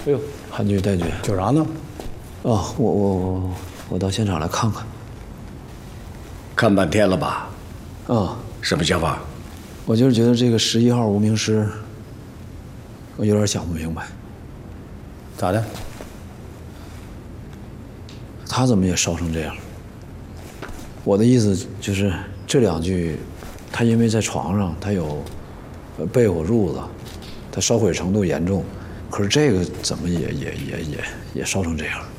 哎呦，韩局、戴局， 叫啥呢？ 哦，我到现场来看看。 看半天了吧？ 啊， 什么想法？ 我就是觉得这个11号无名尸，我有点想不明白。 咋的？ 他怎么也烧成这样？我的意思就是这2具，他因为在床上，他有被火褥子，他烧毁程度严重，可是这个怎么也烧成这样？